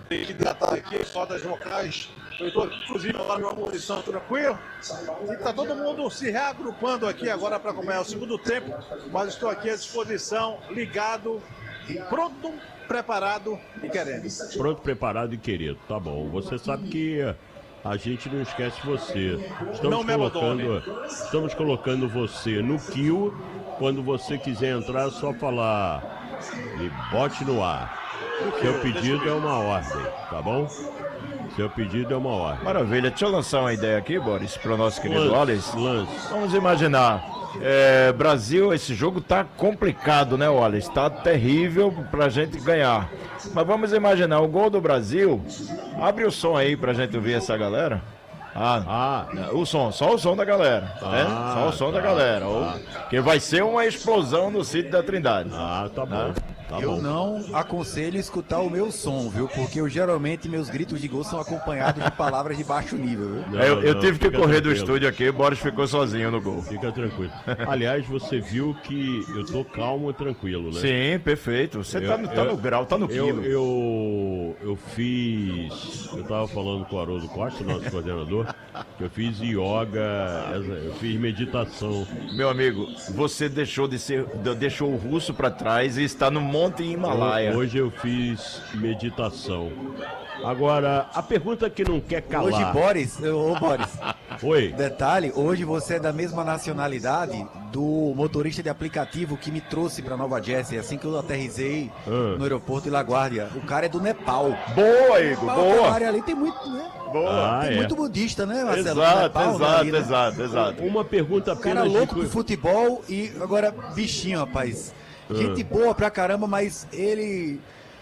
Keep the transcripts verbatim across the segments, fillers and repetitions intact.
tem que hidratar aqui, cordas vocais. Eu estou, inclusive, agora numa munição tranquila. E está todo mundo se reagrupando aqui agora para acompanhar o segundo tempo. Mas estou aqui à disposição, ligado, pronto, preparado e querendo. Pronto, preparado e querido. Tá bom. Você sabe que a gente não esquece você. Estamos Não colocando, estamos colocando você no queue. Quando você quiser entrar, é só falar e bote no ar. Seu pedido é uma ordem, tá bom? Seu pedido é uma ordem. Maravilha. Deixa eu lançar uma ideia aqui, Boris, para o nosso querido Lance, Wallace. lance. Vamos imaginar. É, Brasil, esse jogo tá complicado, né, Wallace? Tá terrível pra gente ganhar. Mas vamos imaginar, o gol do Brasil. Abre o som aí pra gente ouvir essa galera. Ah, ah, o som, só o som da galera, ah, né? Só o som tá, da galera. Tá. Que vai ser uma explosão no sítio da Trindade. Ah, tá bom. Tá eu bom. não aconselho escutar o meu som, viu? Porque eu geralmente meus gritos de gol são acompanhados de palavras de baixo nível, viu? Não, eu eu não, tive que correr tranquilo. do estúdio aqui, o Boris ficou sozinho no gol. Fica tranquilo. Aliás, você viu que eu tô calmo e tranquilo, né? Sim, perfeito. Você eu, tá, no, tá eu, no grau, tá no quilo. Eu, eu, eu fiz. Eu tava falando com o Haroldo Costa, nosso coordenador, que eu fiz yoga, eu fiz meditação. Meu amigo, você deixou de ser. deixou o russo pra trás e está no Monte Himalaia. Hoje eu fiz meditação. Agora, a pergunta que não quer calar. Hoje, Boris, ô Boris. Oi. Detalhe, hoje você é da mesma nacionalidade do motorista de aplicativo que me trouxe pra Nova Jersey, assim que eu aterrisei ah. no aeroporto de LaGuardia. O cara é do Nepal. Boa, Igor, Nepal, boa. A área ali tem muito, né? Boa. Ah, tem é. muito budista, né, Marcelo? Exato, Nepal, exato, ali, né? exato, exato. Uma pergunta O cara apenas louco de... pro futebol e agora bichinho, rapaz. Gente boa pra caramba, mas ele...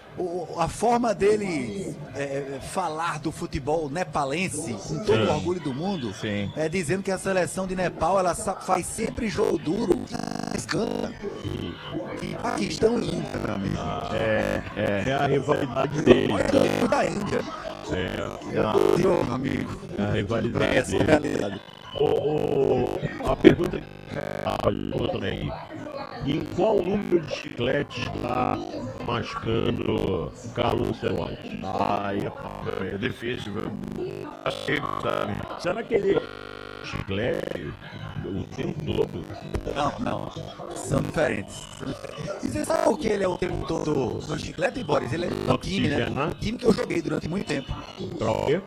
O, a forma dele é, falar do futebol nepalense, com todo Sim. o orgulho do mundo, Sim. é dizendo que a seleção de Nepal ela faz sempre jogo duro, escana, e Paquistão e Índia, meu amigo. É, é, é a rivalidade dele. Olha o da Índia. É, Meu Deus, meu amigo. é a rivalidade Essa é a dele. realidade. O, o, a pergunta que ah, outra aí. Em qual número de chiclete está mascando Carlos Ancelotti? Ai, é difícil, viu? Acho que sabe. Será que ele chiclete o tempo todo? Não, não. São diferentes. E você sabe por que ele é o tempo todo do chiclete, Boris? Ele é do time, né? Oxigenar? O time que eu joguei durante muito tempo. Pra o quê?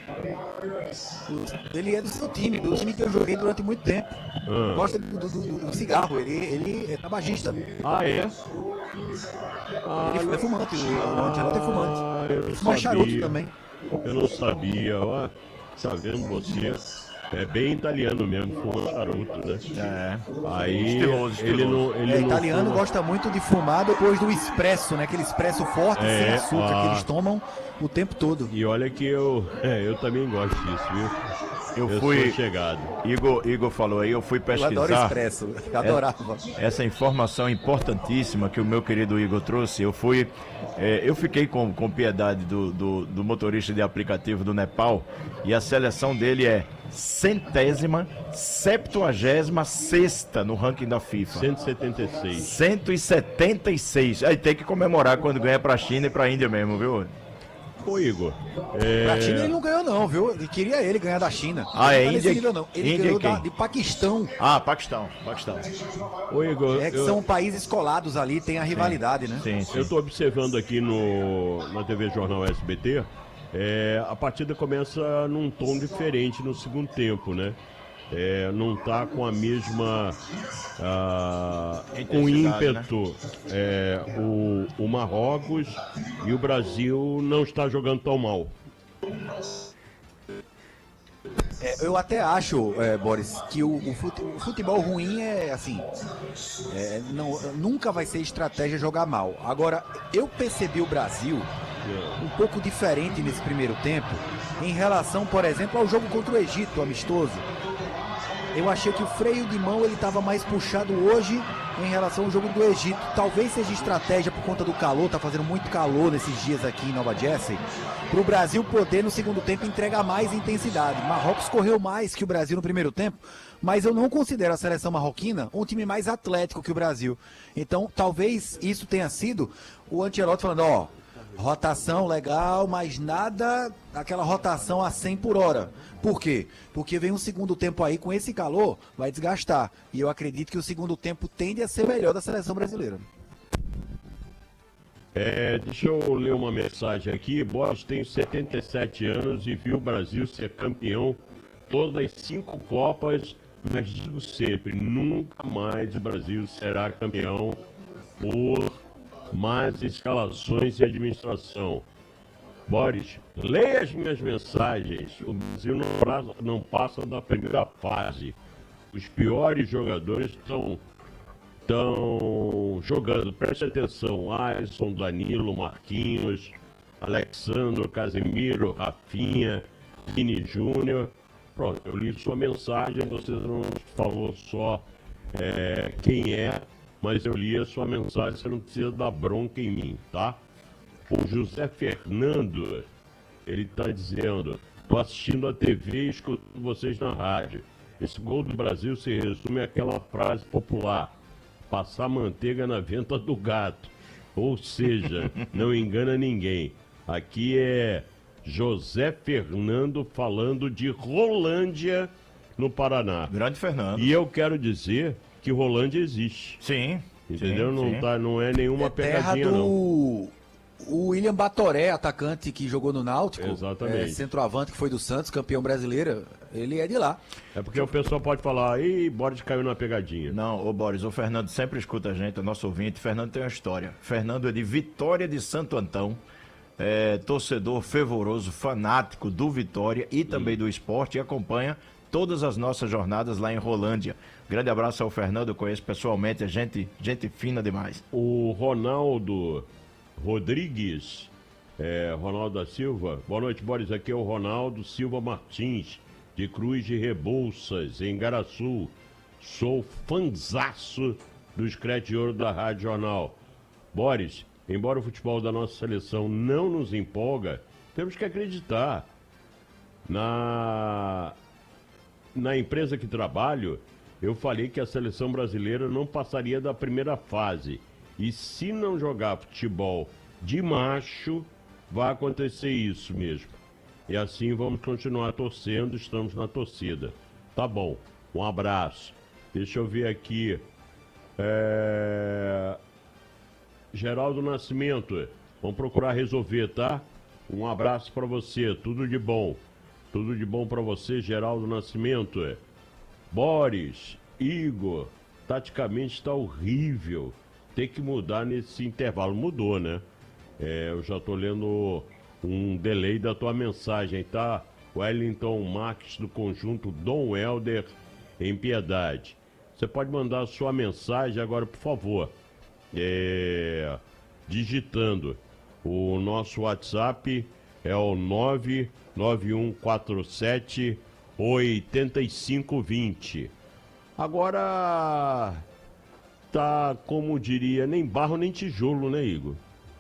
Ele é do seu time, do time que eu joguei durante muito tempo. Ah. Gosta do, do, do- do cigarro, ele, ele é tabagista. Ah, é? Ah, Ele é fumante, o Ancelotti é fumante. Ah, eu não Fuma charuto sabia. também. Eu não sabia, ó. Tá vendo você? É bem italiano mesmo, fuma charuto, né? É. Aí Estiloso, ele estiloso. não, ele É, não italiano fuma. gosta muito de fumar depois do expresso, né? Aquele expresso forte, É, sem açúcar, ah. que eles tomam o tempo todo. E olha que eu, é, eu também gosto disso, viu? Eu Eu fui. sou chegado. Igor, Igor falou aí, eu fui Eu adoro pesquisar. expresso, eu adorava. Essa informação importantíssima que o meu querido Igor trouxe, eu fui, é, eu fiquei com, com piedade do, do, do motorista de aplicativo do Nepal e a seleção dele é centésima, septuagésima sexta no ranking da FIFA. cento e setenta e seis. cento e setenta e seis. Aí tem que comemorar quando ganha pra China e pra Índia mesmo, viu? Ô Igor, A é, China ele não ganhou não, viu? Ele queria ele ganhar da China. Ah, é Ele não tá nesse Índia- nível, não. Ele Índia ganhou quem? da, de Paquistão. Ah, Paquistão, Paquistão. ô Igor, É que eu, são países colados ali, tem a rivalidade, né? Sim, sim. eu tô observando aqui no, na T V Jornal S B T, é, a partida começa num tom diferente no segundo tempo, né? É, não tá com a mesma ah, com Intensidade, ímpeto é, o, o Marrocos, e o Brasil não está jogando tão mal. É, eu até acho, é, Boris, que o, o fute- o futebol ruim é assim. é, não, nunca vai ser estratégia jogar mal. Agora, eu percebi o Brasil um pouco diferente nesse primeiro tempo em relação, por exemplo, ao jogo contra o Egito, amistoso. Eu achei que o freio de mão ele estava mais puxado hoje em relação ao jogo do Egito. Talvez seja estratégia por conta do calor, tá fazendo muito calor nesses dias aqui em Nova Jersey, para o Brasil poder no segundo tempo entregar mais intensidade. Marrocos correu mais que o Brasil no primeiro tempo, mas eu não considero a seleção marroquina um time mais atlético que o Brasil. Então talvez isso tenha sido o Ancelotti falando, ó, Rotação legal, mas nada aquela rotação a cem por hora. Por quê? Porque vem um segundo tempo aí com esse calor, vai desgastar. E eu acredito que o segundo tempo tende a ser melhor da seleção brasileira. É, deixa eu ler uma mensagem aqui. Boris tem setenta e sete anos e viu o Brasil ser campeão todas as cinco Copas, mas digo sempre, nunca mais o Brasil será campeão por más escalações e administração. Boris, leia as minhas mensagens. O Brasil não, pra- não passa da primeira fase. Os piores jogadores estão estão jogando. Preste atenção. Alisson, Danilo, Marquinhos, Alexandre, Casemiro, Rafinha, Vini Júnior. Pronto, eu li sua mensagem. Você não falou só é, quem é, mas eu li a sua mensagem. Você não precisa dar bronca em mim, tá? O José Fernando, ele tá dizendo: tô assistindo a T V e escutando vocês na rádio. Esse gol do Brasil se resume àquela frase popular: passar manteiga na venta do gato. Ou seja, não engana ninguém. Aqui é José Fernando falando de Rolândia, no Paraná. Grande Fernando. E eu quero dizer que Rolândia existe. Sim. Entendeu? sim, não, sim. tá, não é nenhuma É terra pegadinha, não. do o William Batoré, atacante que jogou no Náutico. Exatamente. É, centroavante que foi do Santos, campeão brasileiro. Ele é de lá. É porque o pessoal pode falar: ih, Boris caiu na pegadinha. Não, ô Boris, o Fernando sempre escuta a gente, o nosso ouvinte. Fernando tem uma história. Fernando é de Vitória de Santo Antão, é, torcedor fervoroso, fanático do Vitória e também do esporte, e acompanha todas as nossas jornadas lá em Rolândia. Grande abraço ao Fernando, eu conheço pessoalmente, é gente, gente fina demais. O Ronaldo Rodrigues, é, Ronaldo da Silva. Boa noite, Boris. Aqui é o Ronaldo Silva Martins, de Cruz de Rebouças, em Garaçu. Sou fanzaço do Screte de Ouro da Rádio Jornal. Boris, embora o futebol da nossa seleção não nos empolga, temos que acreditar. Na, na empresa que trabalho, eu falei que a seleção brasileira não passaria da primeira fase. E se não jogar futebol de macho, vai acontecer isso mesmo. E assim vamos continuar torcendo, estamos na torcida. Tá bom, um abraço. Deixa eu ver aqui. É... Geraldo Nascimento, vamos procurar resolver, tá? Um abraço pra você, tudo de bom. Tudo de bom pra você, Geraldo Nascimento. Boris, Igor, taticamente tá horrível. Tem que mudar nesse intervalo. Mudou, né? É, eu já tô lendo um delay da tua mensagem, tá? Wellington Marques, do conjunto Dom Helder, em Piedade. Você pode mandar a sua mensagem agora, por favor. É, digitando. O nosso WhatsApp é o nove nove um quatro sete oito cinco dois zero. Agora... tá, como diria, nem barro nem tijolo, né, Igor?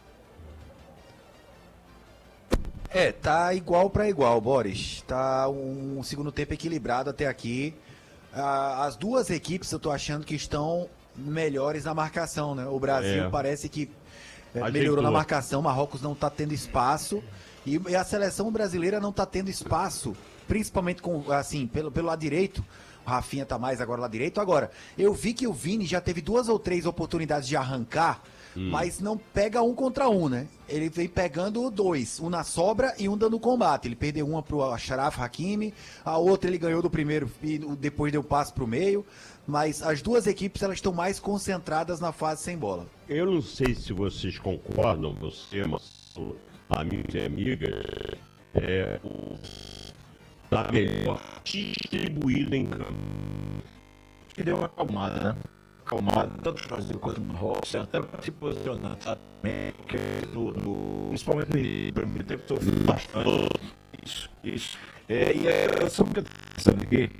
É, tá igual para igual, Boris. Tá um segundo tempo equilibrado até aqui. Ah, as duas equipes eu tô achando que estão melhores na marcação, né? O Brasil É. parece que é, Ajeitou. melhorou na marcação, Marrocos não tá tendo espaço e, e a seleção brasileira não tá tendo espaço, principalmente com assim, pelo pelo lado direito. O Rafinha tá mais agora lá direito. Agora, eu vi que o Vini já teve duas ou três oportunidades de arrancar, hum. mas não pega um contra um, né? Ele vem pegando dois, um na sobra e um dando combate. Ele perdeu uma pro Achraf Hakimi, a outra ele ganhou do primeiro e depois deu passe pro meio. Mas as duas equipes elas estão mais concentradas na fase sem bola. Eu não sei se vocês concordam, você, Marcelo, amigos e amigas, é, tá melhor distribuído em campo. Que deu uma acalmada, né? Acalmada, tanto o Brasil quanto o Marrocos, até para se posicionar, sabe? Porque no, no, principalmente no primeiro tempo, sofreu bastante. Isso, isso. É, e é só porque eu tô pensando aqui,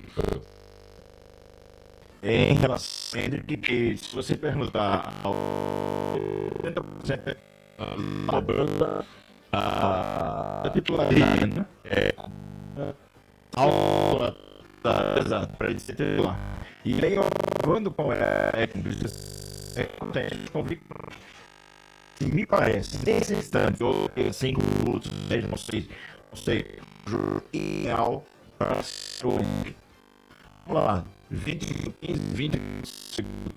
em relação a que, se você perguntar ao oitenta por cento a banda, a titularidade, né? É alta, exato, para ele ser titular. E aí, quando com é convicto me parece, nesse instante, ou cinco minutos, dez, não sei, não sei, ideal para ser o Henrique. Vamos lá, vinte, quinze, vinte segundos,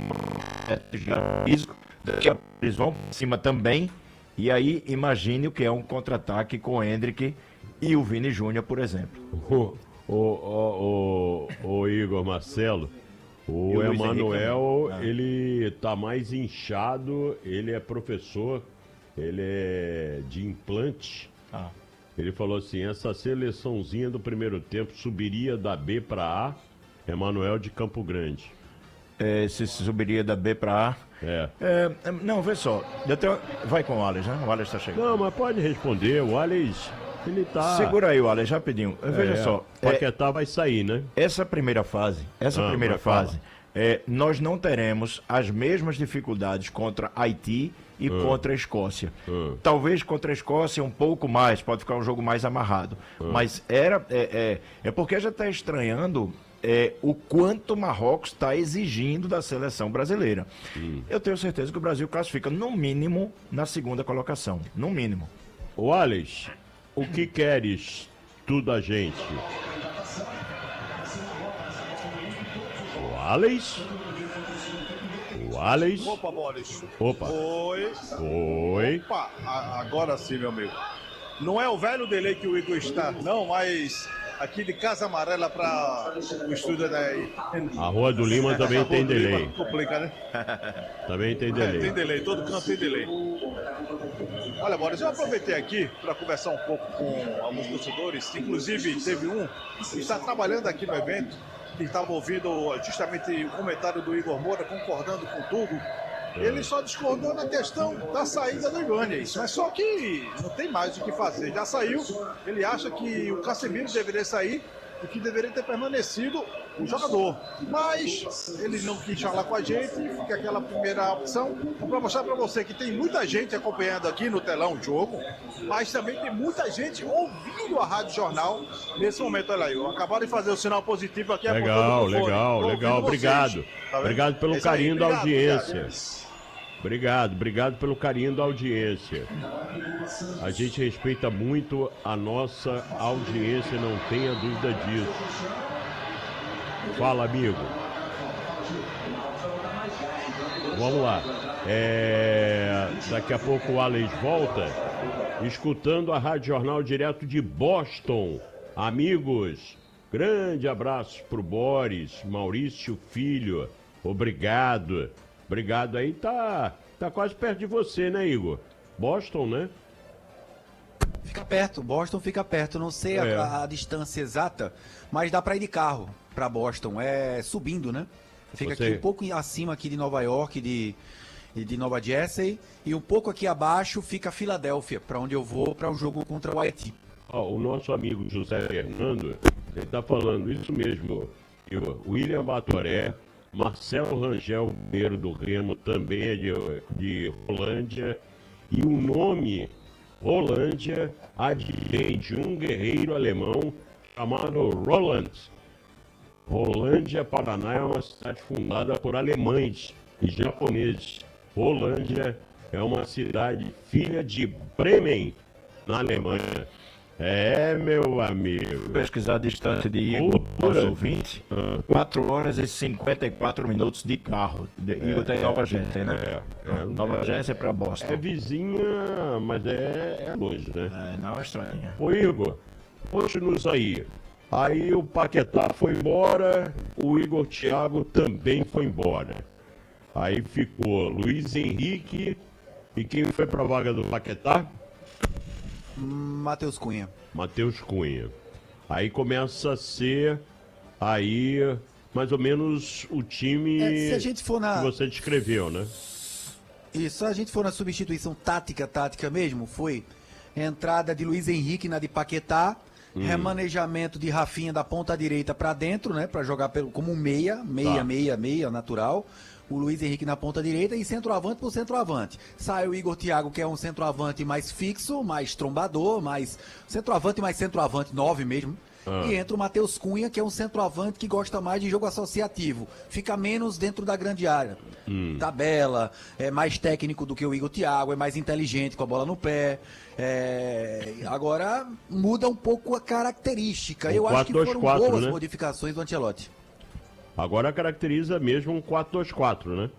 daqui a pouco eles vão para cima também, e aí imagine o que é um contra-ataque com o Hendrick e o Vini Júnior, por exemplo. O, o, o, o Igor Marcelo, o Emanuel, ele tá mais inchado, ele é professor, ele é de implante. Ah. Ele falou assim, essa seleçãozinha do primeiro tempo subiria da B para A, Emanuel de Campo Grande. É, se subiria da B para A. É. É, não, vê só. Eu tenho... Vai com o Alex, né? O Alex tá chegando. Não, mas pode responder, o Alex, ele tá... Segura aí o Alex, rapidinho. Veja é, só. O Paquetá é... vai sair, né? Essa primeira fase, essa ah, primeira fase, é, nós não teremos as mesmas dificuldades contra Haiti e uh, contra a Escócia. Uh. Talvez contra a Escócia um pouco mais, pode ficar um jogo mais amarrado. Uh. Mas era é, é, é porque já está estranhando é, o quanto o Marrocos está exigindo da seleção brasileira. Uh. Eu tenho certeza que o Brasil classifica no mínimo na segunda colocação. No mínimo. O Alex, o que queres tu da gente? O Alex? O Alex? Opa, Boris. Opa. Oi. Oi. Opa, a, agora sim, meu amigo. Não é o velho delay que o Igor está, não, mas aqui de Casa Amarela para o estúdio daí. A Rua do Lima também tem delay. Lima, complica, né? Também tem delay. É, tem delay, todo canto tem delay. Olha, Boris, eu aproveitei aqui para conversar um pouco com alguns torcedores. Inclusive, teve um que está trabalhando aqui no evento, que estava ouvindo justamente o comentário do Igor Moura, concordando com tudo. Ele só discordou na questão da saída do Ibanez, mas só que não tem mais o que fazer. Já saiu, ele acha que o Casemiro deveria sair e que deveria ter permanecido o jogador. Mas ele não quis falar com a gente, fica aquela primeira opção. Para mostrar para você que tem muita gente acompanhando aqui no telão o jogo, mas também tem muita gente ouvindo a Rádio Jornal nesse momento. Olha aí, acabaram de fazer o sinal positivo aqui. Legal, legal, legal, obrigado. Tá obrigado pelo é carinho aí, obrigado, da audiência. Obrigado. Obrigado, obrigado pelo carinho da audiência. A gente respeita muito a nossa audiência, não tenha dúvida disso. Fala, amigo. Vamos lá. É... Daqui a pouco o Alex volta, escutando a Rádio Jornal direto de Boston. Amigos, grande abraço pro Boris, Maurício Filho. Obrigado. Obrigado aí, tá, tá quase perto de você, né, Igor? Boston, né? Fica perto, Boston fica perto, não sei é. a, a distância exata, mas dá pra ir de carro pra Boston, é subindo, né? Fica você... aqui um pouco acima aqui de Nova York, de, de Nova Jersey, e um pouco aqui abaixo fica Filadélfia, pra onde eu vou pra um jogo contra o Haiti. Ó, o nosso amigo José Fernando, ele tá falando isso mesmo, Igor. William Batoré, Marcelo Rangel Beiro do Remo também é de, de Rolândia. E o nome Rolândia advém de um guerreiro alemão chamado Roland. Rolândia, Paraná, é uma cidade fundada por alemães e japoneses. Rolândia é uma cidade filha de Bremen, na Alemanha. É, meu amigo. Pesquisar a distância de Igor aos ouvintes, ah. quatro horas e cinquenta e quatro minutos de carro. De, é, Igor tem é, Nova Jersey, né? É, é, Nova Jersey é pra Boston. É vizinha, mas é, é longe, né? É, não é estranha. Ô Igor, conte-nos aí. Aí o Paquetá foi embora, o Igor Thiago também foi embora. Aí ficou Luiz Henrique, e quem foi pra vaga do Paquetá? Matheus Cunha. Matheus Cunha. Aí começa a ser aí mais ou menos o time é, se a gente for na... que você descreveu, né? Isso, se a gente for na substituição tática, tática mesmo, foi entrada de Luiz Henrique na de Paquetá, hum. remanejamento de Rafinha da ponta direita para dentro, né, para jogar pelo, como um meia, meia, tá. meia, meia, natural. O Luiz Henrique na ponta direita e centroavante por centroavante. Sai o Igor Thiago, que é um centroavante mais fixo, mais trombador, mais centroavante mais centroavante, nove mesmo. Ah. E entra o Matheus Cunha, que é um centroavante que gosta mais de jogo associativo. Fica menos dentro da grande área. Hum. Tabela, é mais técnico do que o Igor Thiago, é mais inteligente com a bola no pé. É... Agora muda um pouco a característica. O Eu quatro, acho que dois, foram quatro, boas né? modificações do Ancelotti. Agora caracteriza mesmo um quatro dois quatro, né?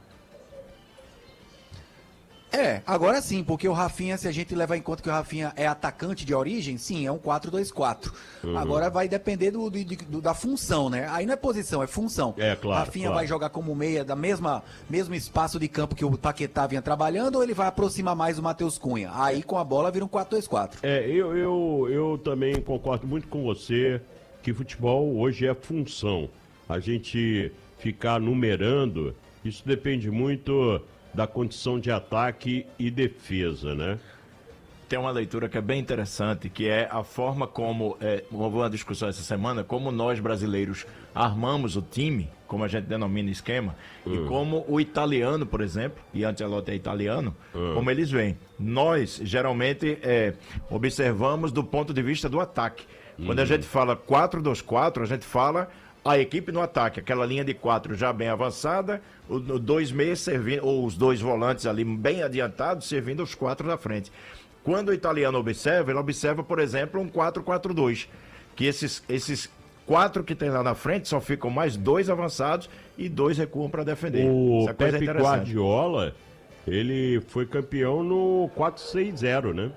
É, agora sim, porque o Rafinha, se a gente levar em conta que o Rafinha é atacante de origem, sim, é um quatro dois quatro. Uhum. Agora vai depender do, do, do, da função, né? Aí não é posição, é função. É, claro. Rafinha claro. vai jogar como meia, da mesma mesmo espaço de campo que o Paquetá vinha trabalhando, ou ele vai aproximar mais o Matheus Cunha? Aí com a bola vira um quatro dois quatro. É, eu, eu, eu também concordo muito com você que futebol hoje é função. A gente ficar numerando, isso depende muito da condição de ataque e defesa, né? Tem uma leitura que é bem interessante, que é a forma como, é, houve uma discussão essa semana, como nós brasileiros armamos o time, como a gente denomina esquema, uhum. e como o italiano, por exemplo, e Ancelotti é italiano, uhum. como eles veem. Nós, geralmente, é, observamos do ponto de vista do ataque. Quando uhum. a gente fala quatro dois quatro, a gente fala a equipe no ataque, aquela linha de quatro já bem avançada, o dois meias servindo, ou os dois volantes ali bem adiantados, servindo os quatro da frente. Quando o italiano observa, ele observa, por exemplo, um quatro quatro dois, que esses, esses quatro que tem lá na frente só ficam mais dois avançados e dois recuam para defender. O Essa coisa Pepe é Guardiola, ele foi campeão no quatro seis zero, né?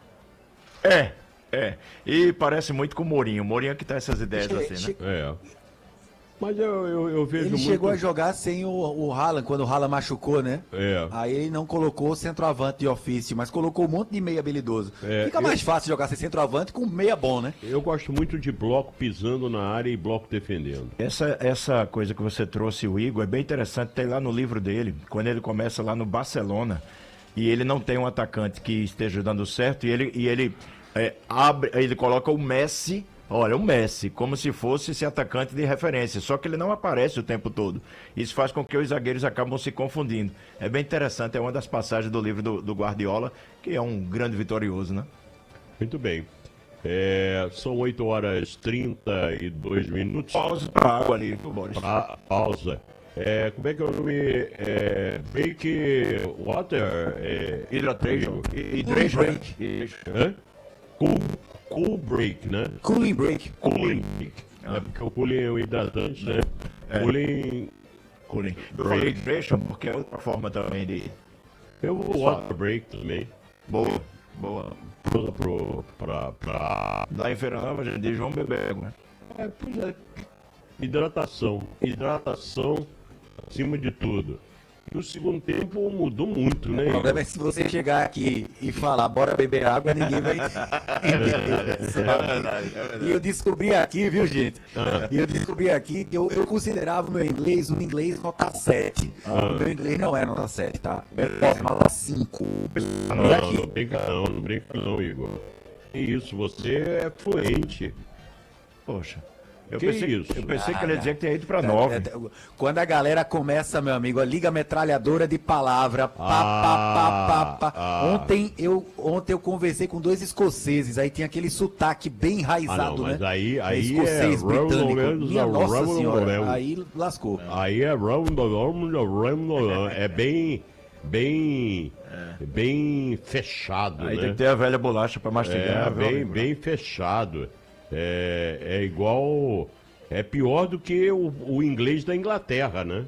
É, é. E parece muito com o Mourinho. O Mourinho é que tá essas ideias che, assim, né? che... É. Mas eu, eu, eu vejo Ele muito... chegou a jogar sem o, o Haaland, quando o Haaland machucou, né? É. Aí ele não colocou centroavante de ofício, mas colocou um monte de meia habilidoso. É, Fica eu... mais fácil jogar sem centroavante com meia bom, né? Eu gosto muito de bloco pisando na área e bloco defendendo. Essa, essa coisa que você trouxe, o Igor, é bem interessante. Tem lá no livro dele, quando ele começa lá no Barcelona, e ele não tem um atacante que esteja dando certo, e ele, e ele, é, abre, ele coloca o Messi... Olha, o Messi, como se fosse esse atacante de referência, só que ele não aparece o tempo todo. Isso faz com que os zagueiros acabam se confundindo. É bem interessante, é uma das passagens do livro do, do Guardiola, que é um grande vitorioso, né? Muito bem. É, são oito horas e trinta e dois minutos. Pausa para água ali, Boris. Pra, pausa. É, como é que é o nome? É, break water? É, Hydration. Hydration. Hã? Cool, cool break, né? Cooling break. Cooling break. Ah. É porque o cooling é o hidratante, né? É. Cooling... Cooling. Eu falei hydration porque é outra forma também de... Eu vou water break também. Boa, boa. Pro, pro, pra, pra... Lá em Feira Nova a gente diz, vamos beber água. É, pois é. Hidratação. Hidratação acima de tudo. No segundo tempo mudou muito, né? O problema é se você chegar aqui e falar, bora beber água, ninguém vai entender. E eu descobri aqui, viu, gente? E eu descobri aqui que eu, eu considerava o meu inglês um inglês nota sete. O meu inglês não é nota sete, tá? É nota cinco. Não, não, não brinca não, não brinca não, Igor. Que isso, você é fluente. Poxa. Eu que pensei, isso? Eu pensei Ah, que ele ia dizer que tinha ido pra é, nove. é, quando a galera começa, meu amigo, a liga metralhadora de palavra. Pá, pá, pá, pá, pá. Ah, ontem, eu, ontem eu conversei com dois escoceses, aí tem aquele sotaque bem enraizado, ah, não, mas né? aí, aí escocês, é britânico. Minha nossa Rum, senhora, Rum, aí lascou. Aí é rum, rum, rum, é bem, bem, bem fechado, Aí né? tem que ter a velha bolacha pra mastigar. É, bem, bem fechado. É, é igual... É pior do que o, o inglês da Inglaterra, né?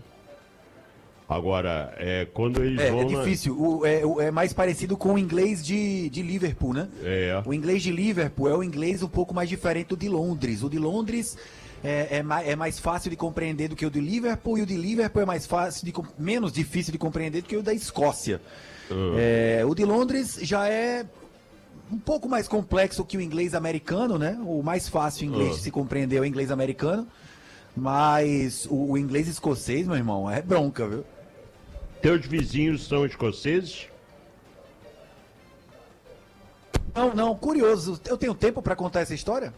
Agora, é, quando eles É, vão... é difícil. O, é, o- é mais parecido com o inglês de, de Liverpool, né? Na... É, O inglês de Liverpool é o inglês um pouco mais diferente do de Londres. O de Londres é, é, mais, é mais fácil de compreender do que o de Liverpool, e o de Liverpool é mais fácil de, com- menos difícil de compreender do que o da Escócia. É, o de Londres já é um pouco mais complexo que o inglês americano, né? O mais fácil inglês Ah. de se compreender é o inglês americano. Mas o, o inglês escocês, meu irmão, é bronca, viu? teus vizinhos são escoceses? Não, não, curioso. Eu tenho tempo pra contar essa história?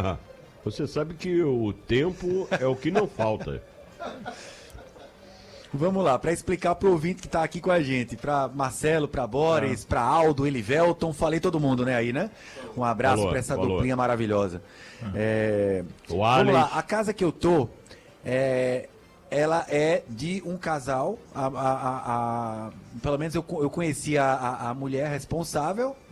Você sabe que o tempo é o que não falta. Vamos lá, para explicar pro ouvinte que tá aqui com a gente, para Marcelo, para Boris, Ah. para Aldo, Elivelton, falei todo mundo, né, aí, né? Um abraço Falou, para essa falou. duplinha maravilhosa. É, O vamos Alex. lá, a casa que eu tô, é, ela é de um casal, a, a- a- a- pelo menos eu, co- eu conheci a, a- a mulher responsável,